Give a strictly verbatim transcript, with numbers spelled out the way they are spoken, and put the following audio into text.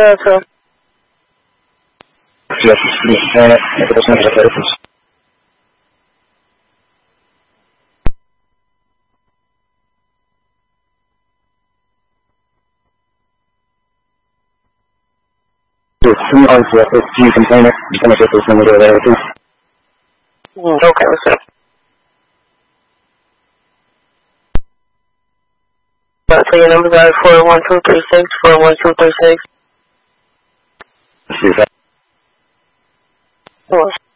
that, sir? Yes, yes, uh, esta persona que refiere, pues. Some of the few container, just gonna get this number to everything. Okay, sir. Uh, so your numbers are four one two three six, four one two three six. Let's see if that. Four.